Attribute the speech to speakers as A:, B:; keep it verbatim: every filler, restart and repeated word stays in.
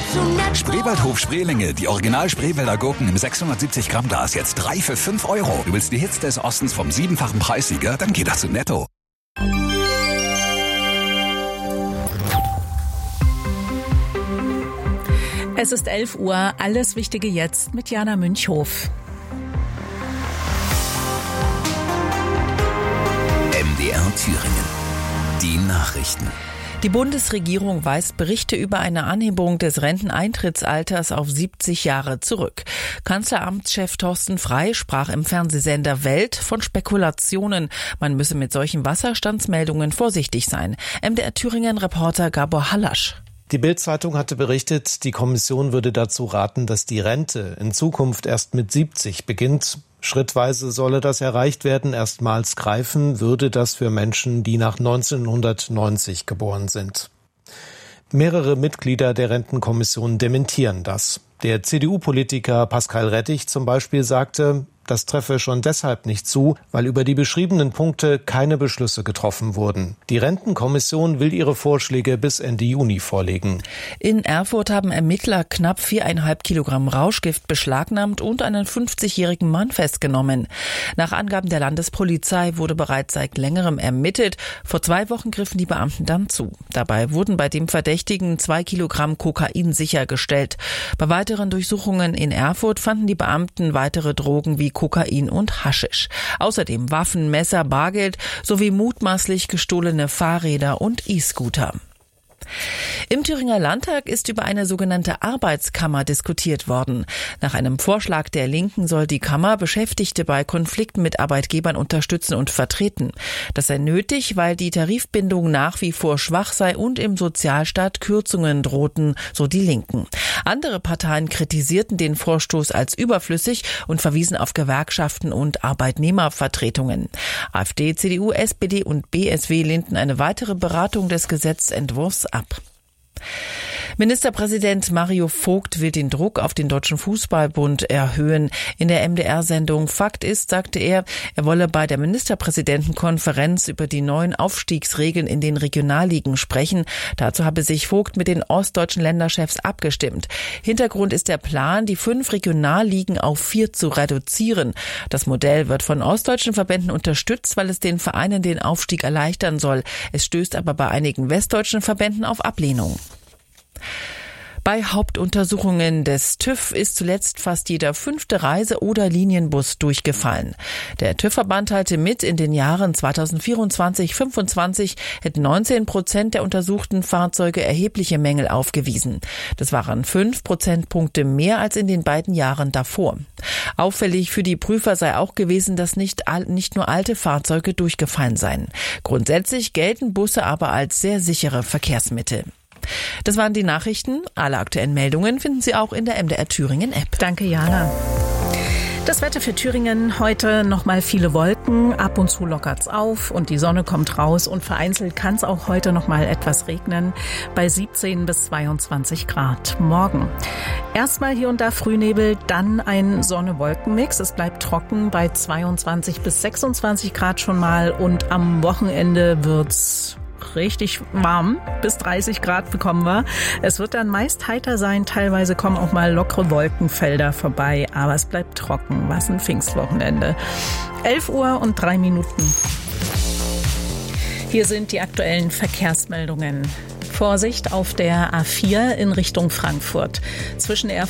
A: Spreewaldhof Spreelinge, die Original Spreewälder Gurken im sechshundertsiebzig Gramm Glas, jetzt drei für fünf Euro. Du willst die Hits des Ostens vom siebenfachen Preissieger? Dann geh doch zu Netto.
B: Es ist elf Uhr, alles Wichtige jetzt mit Jana Münchhof.
C: M D R Thüringen. Die Nachrichten.
B: Die Bundesregierung weist Berichte über eine Anhebung des Renteneintrittsalters auf siebzig Jahre zurück. Kanzleramtschef Thorsten Frey sprach im Fernsehsender Welt von Spekulationen. Man müsse mit solchen Wasserstandsmeldungen vorsichtig sein. M D R Thüringen-Reporter Gabor Hallasch.
D: Die Bild-Zeitung hatte berichtet, die Kommission würde dazu raten, dass die Rente in Zukunft erst mit siebzig beginnt. Schrittweise solle das erreicht werden. Erstmals greifen würde das für Menschen, die nach neunzehnhundertneunzig geboren sind. Mehrere Mitglieder der Rentenkommission dementieren das. Der C D U-Politiker Pascal Rettich zum Beispiel sagte, das treffe schon deshalb nicht zu, weil über die beschriebenen Punkte keine Beschlüsse getroffen wurden. Die Rentenkommission will ihre Vorschläge bis Ende Juni vorlegen.
B: In Erfurt haben Ermittler knapp viereinhalb Kilogramm Rauschgift beschlagnahmt und einen fünfzigjährigen Mann festgenommen. Nach Angaben der Landespolizei wurde bereits seit längerem ermittelt. Vor zwei Wochen griffen die Beamten dann zu. Dabei wurden bei dem Verdächtigen zwei Kilogramm Kokain sichergestellt. Bei weiteren Durchsuchungen in Erfurt fanden die Beamten weitere Drogen wie Kokain und Haschisch. Außerdem Waffen, Messer, Bargeld sowie mutmaßlich gestohlene Fahrräder und E-Scooter. Im Thüringer Landtag ist über eine sogenannte Arbeitskammer diskutiert worden. Nach einem Vorschlag der Linken soll die Kammer Beschäftigte bei Konflikten mit Arbeitgebern unterstützen und vertreten. Das sei nötig, weil die Tarifbindung nach wie vor schwach sei und im Sozialstaat Kürzungen drohten, so die Linken. Andere Parteien kritisierten den Vorstoß als überflüssig und verwiesen auf Gewerkschaften und Arbeitnehmervertretungen. AfD, C D U, S P D und B S W lehnten eine weitere Beratung des Gesetzentwurfs ab. Ministerpräsident Mario Vogt will den Druck auf den Deutschen Fußballbund erhöhen. In der M D R-Sendung Fakt ist, sagte er, er wolle bei der Ministerpräsidentenkonferenz über die neuen Aufstiegsregeln in den Regionalligen sprechen. Dazu habe sich Vogt mit den ostdeutschen Länderchefs abgestimmt. Hintergrund ist der Plan, die fünf Regionalligen auf vier zu reduzieren. Das Modell wird von ostdeutschen Verbänden unterstützt, weil es den Vereinen den Aufstieg erleichtern soll. Es stößt aber bei einigen westdeutschen Verbänden auf Ablehnung. Bei Hauptuntersuchungen des TÜV ist zuletzt fast jeder fünfte Reise- oder Linienbus durchgefallen. Der TÜV-Verband teilte mit, in den Jahren zweitausendvierundzwanzig fünfundzwanzig hätten neunzehn Prozent der untersuchten Fahrzeuge erhebliche Mängel aufgewiesen. Das waren fünf Prozentpunkte mehr als in den beiden Jahren davor. Auffällig für die Prüfer sei auch gewesen, dass nicht, nicht nur alte Fahrzeuge durchgefallen seien. Grundsätzlich gelten Busse aber als sehr sichere Verkehrsmittel. Das waren die Nachrichten. Alle aktuellen Meldungen finden Sie auch in der M D R Thüringen App.
E: Danke, Jana. Das Wetter für Thüringen heute nochmal viele Wolken, ab und zu lockert's auf und die Sonne kommt raus und vereinzelt kann es auch heute nochmal etwas regnen bei siebzehn bis zweiundzwanzig Grad. Morgen erstmal hier und da Frühnebel, dann ein Sonne-Wolken-Mix. Es bleibt trocken bei zweiundzwanzig bis sechsundzwanzig Grad schon mal und am Wochenende wird's richtig warm, bis dreißig Grad bekommen wir. Es wird dann meist heiter sein, teilweise kommen auch mal lockere Wolkenfelder vorbei, aber es bleibt trocken. Was ein Pfingstwochenende. elf Uhr und drei Minuten. Hier sind die aktuellen Verkehrsmeldungen. Vorsicht auf der A vier in Richtung Frankfurt. Zwischen